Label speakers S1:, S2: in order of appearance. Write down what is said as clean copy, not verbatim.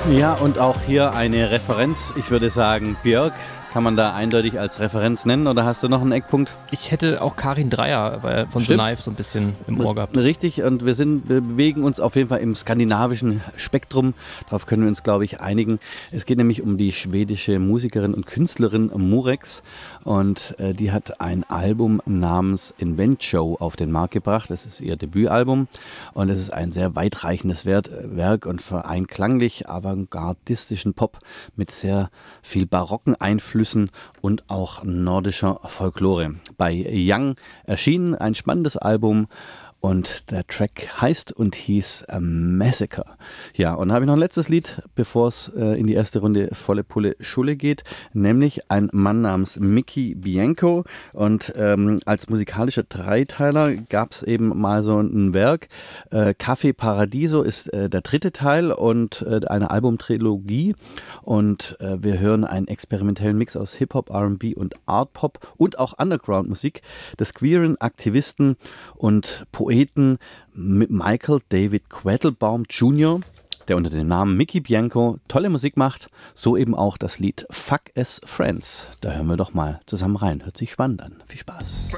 S1: Ja, und auch hier eine Referenz. Ich würde sagen, Björk kann man da eindeutig als Referenz nennen, oder hast du noch einen Eckpunkt?
S2: Ich hätte auch Karin Dreier von The
S1: Stimmt.
S2: Knife so ein bisschen im Ohr gehabt.
S1: Richtig, und wir bewegen uns auf jeden Fall im skandinavischen Spektrum. Darauf können wir uns, glaube ich, einigen. Es geht nämlich um die schwedische Musikerin und Künstlerin Murex, und die hat ein Album namens Invent Show auf den Markt gebracht. Das ist ihr Debütalbum, und es ist ein sehr weitreichendes Werk und für einen klanglich avantgardistischen Pop mit sehr viel barocken Einflüssen und auch nordischer Folklore. Bei Young erschienen ein spannendes Album, und der Track heißt und hieß Massacre. Ja, und dann habe ich noch ein letztes Lied, bevor es in die erste Runde volle Pulle Schulle geht, nämlich ein Mann namens Mickey Bianco. Und als musikalischer Dreiteiler gab es eben mal so ein Werk. Café Paradiso ist der dritte Teil und eine Albumtrilogie. Und wir hören einen experimentellen Mix aus Hip-Hop, R&B und Art-Pop und auch Underground-Musik des queeren Aktivisten und Poeten mit Michael David Quattlebaum Jr., der unter dem Namen Mickey Bianco tolle Musik macht. So eben auch das Lied Fuck as Friends. Da hören wir doch mal zusammen rein. Hört sich spannend an. Viel Spaß.